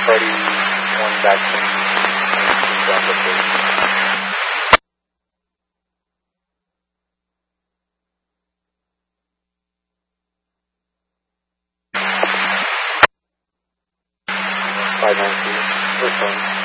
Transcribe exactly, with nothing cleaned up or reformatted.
party, one vaccine, nineteen on the base. five nine two, return.